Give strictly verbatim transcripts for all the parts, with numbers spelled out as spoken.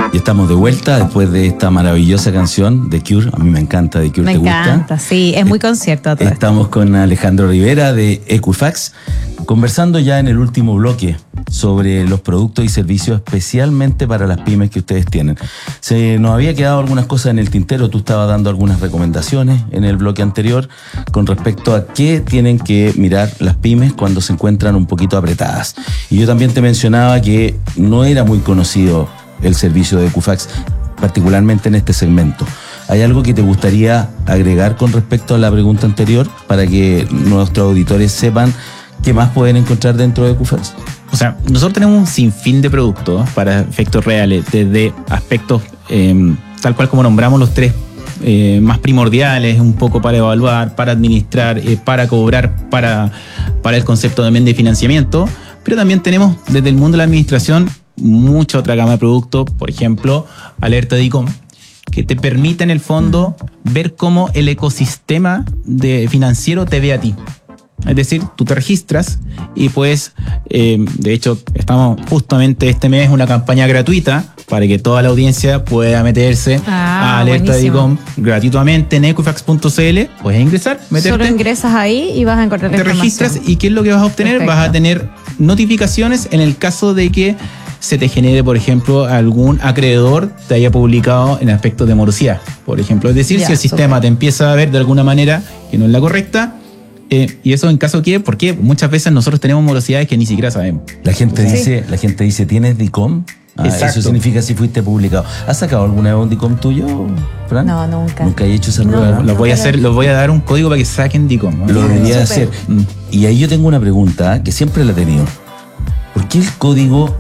Y estamos de vuelta después de esta maravillosa canción de Cure. A mí me encanta The Cure. Me ¿Te encanta, gusta? Sí, es muy concierto. Todo Estamos esto. con Alejandro Rivera de Equifax, conversando ya en el último bloque sobre los productos y servicios especialmente para las pymes que ustedes tienen. Se nos había quedado algunas cosas en el tintero. Tú estabas dando algunas recomendaciones en el bloque anterior con respecto a qué tienen que mirar las pymes cuando se encuentran un poquito apretadas. Y yo también te mencionaba que no era muy conocido el servicio de Equifax, particularmente en este segmento. ¿Hay algo que te gustaría agregar con respecto a la pregunta anterior para que nuestros auditores sepan qué más pueden encontrar dentro de Equifax? O sea, nosotros tenemos un sinfín de productos para efectos reales, desde aspectos eh, tal cual como nombramos los tres eh, más primordiales, un poco para evaluar, para administrar, eh, para cobrar, para, para el concepto también de financiamiento, pero también tenemos desde el mundo de la administración mucha otra gama de productos, por ejemplo, Alerta de ICOM, que te permite en el fondo ver cómo el ecosistema de financiero te ve a ti. Es decir, tú te registras y pues, eh, de hecho, estamos justamente este mes una campaña gratuita para que toda la audiencia pueda meterse ah, a Alerta de buenísimo. ICOM gratuitamente en equifax punto c l. Puedes ingresar, meterte. Solo ingresas ahí y vas a encontrar la Te registras y ¿qué es lo que vas a obtener? Perfecto. Vas a tener notificaciones en el caso de que se te genere, por ejemplo, algún acreedor te haya publicado en aspectos de morosidad, por ejemplo. Es decir, Ya, si el sistema súper. te empieza a ver de alguna manera que no es la correcta, eh, y eso en caso que, porque muchas veces nosotros tenemos morosidades que ni siquiera sabemos. La gente Sí. dice, la gente dice, ¿tienes D I C O M? Ah, Exacto. eso significa si fuiste publicado. ¿Has sacado alguna vez un D I C O M tuyo, Fran? No, nunca. Nunca he hecho esa No, prueba, ¿no? Los voy a pero- hacer, los voy a dar un código para que saquen D I C O M, ¿no? Lo Ah, debería súper. hacer. Y ahí yo tengo una pregunta que siempre la he tenido. ¿Por qué el código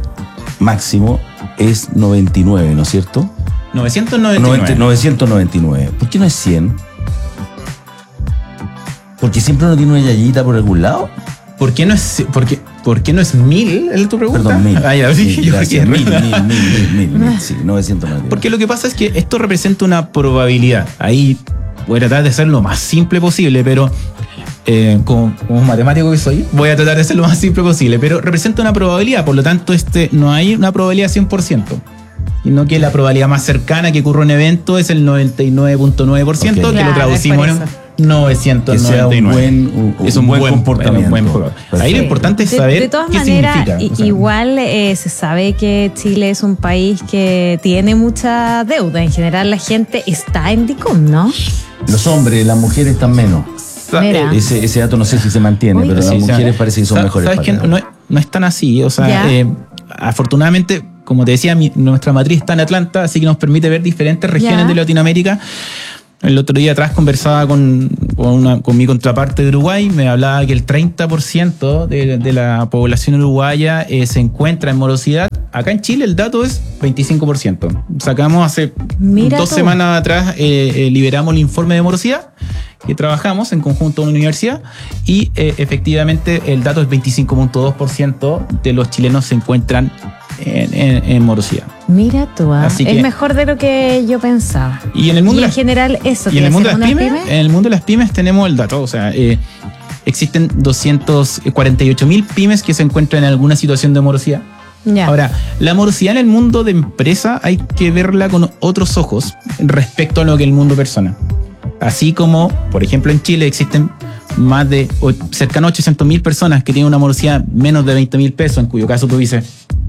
máximo es noventa y nueve, ¿no es cierto? novecientos noventa y nueve. noventa novecientos noventa y nueve. ¿Por qué no es cien? ¿Porque siempre uno tiene una yayita por algún lado? ¿Por qué no es, por qué, por qué no es mil? ¿Es tu pregunta? Perdón, mil. Ah, ya, sí, Mil, yo gracias. creo Mil, que- mil, mil, mil, mil, mil, sí, novecientos noventa y nueve. Porque lo que pasa es que esto representa una probabilidad. Ahí voy a tratar de ser lo más simple posible, pero eh, como, como matemático que soy, voy a tratar de ser lo más simple posible, pero representa una probabilidad, por lo tanto este, no hay una probabilidad cien por ciento. Sino que la probabilidad más cercana que ocurra un evento es el noventa y nueve punto nueve por ciento, Ok. que Claro, lo traducimos es en por eso. novecientos noventa y nueve. Que sea un buen- un- es un un buen buen comportamiento. un buen pro- Ahí lo Sí. importante es De- saber de, todas qué maneras, significa. i- O sea, igual eh, se sabe que Chile es un país que tiene mucha deuda. En general, la gente está en D I C O M, ¿no? Los hombres, las mujeres están menos. Mira. Ese, ese dato no sé si se mantiene, Uy, pero sí, las sí, mujeres sí. parece que son Sa- mejores. Sabes que para- no, es- no es tan así. O sea, Ya. eh, afortunadamente, como te decía, mi- nuestra matriz está en Atlanta, así que nos permite ver diferentes regiones Ya. de Latinoamérica. El otro día atrás conversaba con, con, una, con mi contraparte de Uruguay, me hablaba que el treinta por ciento de, de la población uruguaya eh, se encuentra en morosidad. Acá en Chile el dato es veinticinco por ciento. Sacamos hace Mira dos tú. semanas atrás, eh, eh, liberamos el informe de morosidad que trabajamos en conjunto con la universidad y eh, efectivamente el dato es veinticinco punto dos por ciento de los chilenos se encuentran en, en, en morosidad. Mira tú, ah, Así es que- mejor de lo que yo pensaba. Y en el mundo Y de en las- general, eso. Y te en el mundo de iba a las decir, pymes, ¿unas en el mundo de las pymes tenemos el dato, o sea, eh, existen doscientos cuarenta y ocho mil pymes que se encuentran en alguna situación de morosidad. Ya. Ahora, la morosidad en el mundo de empresa hay que verla con otros ojos respecto a lo que el mundo persona. Así como, por ejemplo, en Chile existen más de o- cercano a ochocientos mil personas que tienen una morosidad menos de veinte mil pesos, en cuyo caso tú dices,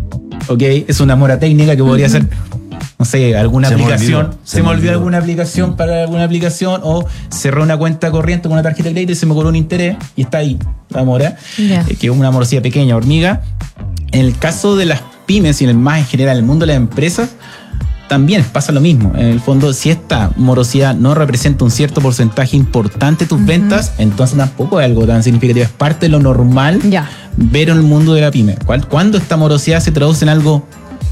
ok, es una mora técnica que podría ser, no sé, alguna Se me aplicación, olvidó, se, me olvidó alguna aplicación para alguna aplicación, o cerré una cuenta corriente con una tarjeta de crédito y se me cobró un interés y está ahí la mora, Ya. eh, que es una morosidad pequeña, hormiga. En el caso de las pymes y en el más en general, el mundo de las empresas, también pasa lo mismo. En el fondo, si esta morosidad no representa un cierto porcentaje importante de tus ventas, entonces tampoco es algo tan significativo. Es parte de lo normal Ya. ver en el mundo de la pyme. ¿Cuál- Cuando esta morosidad se traduce en algo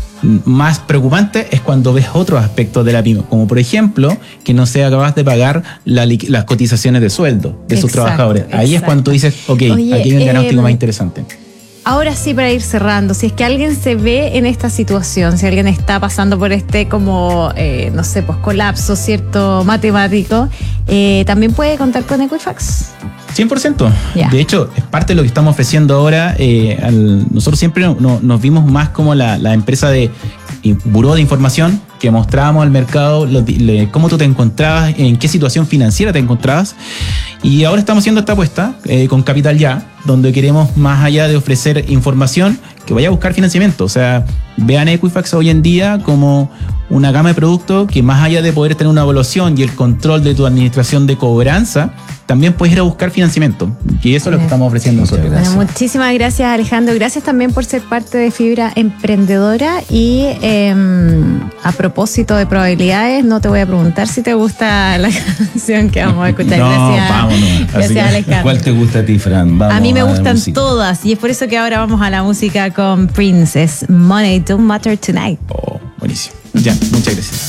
más preocupante es cuando ves otros aspectos de la pyme, como por ejemplo que no sea capaz de pagar la li- las cotizaciones de sueldo de sus Exacto, trabajadores. Ahí es exacto. cuando tú dices, ok, Oye, aquí hay un diagnóstico eh, más interesante. Ahora sí, para ir cerrando, si es que alguien se ve en esta situación, si alguien está pasando por este como, eh, no sé, pues colapso, ¿cierto? Matemático, eh, también puede contar con Equifax. cien por ciento. Ya. De hecho, es parte de lo que estamos ofreciendo ahora. Eh, al- nosotros siempre no- no- nos vimos más como la, la empresa de buró de información que mostrábamos al mercado lo, le, cómo tú te encontrabas, en qué situación financiera te encontrabas. Y ahora estamos haciendo esta apuesta eh, con Capital Ya, donde queremos, más allá de ofrecer información, que vaya a buscar financiamiento. O sea, vean Equifax hoy en día como una gama de productos que, más allá de poder tener una evaluación y el control de tu administración de cobranza, también puedes ir a buscar financiamiento. Y eso es lo que estamos ofreciendo nosotros. Bueno, muchísimas gracias, Alejandro. Gracias también por ser parte de Fibra Emprendedora. Y eh, a propósito de probabilidades, no te voy a preguntar si te gusta la canción que vamos a escuchar. No, gracias, vámonos. gracias, Alejandro. ¿Cuál te gusta a ti, Fran? Vamos a mí me a la gustan música. todas, y es por eso que ahora vamos a la música con Princess. Money Don't Matter Tonight. Oh, buenísimo. Ya, muchas gracias.